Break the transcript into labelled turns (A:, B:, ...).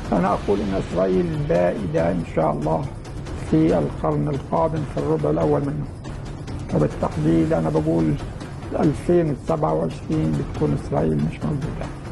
A: أنا أقول إن إسرائيل بائدة إن شاء الله في القرن القادم في الربع الأول منه، وبالتحديد أنا بقول 2027 بتكون إسرائيل مش موجودة.